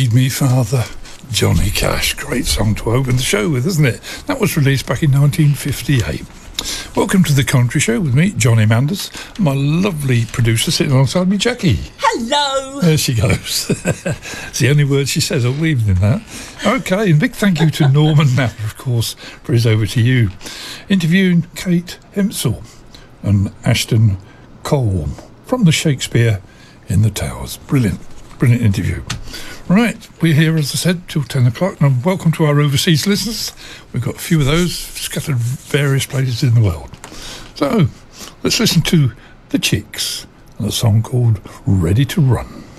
Lead Me Father, Johnny Cash. Great song to open the show with, isn't it? That was released back in 1958. Welcome to the Country Show with me, Johnny Manders, my lovely producer sitting alongside me, Jackie. Hello. There she goes. It's the only word she says all evening, that. Okay, and big thank you to Norman Napper, of course, for his Over to You. Interviewing Kate Hempsall and Ashton Colm from the Shakespeare in the Towers. Brilliant interview. Right, we're here, as I said, till 10 o'clock, and welcome to our overseas listeners. We've got a few of those scattered various places in the world. So, let's listen to The Chicks and a song called Ready to Run.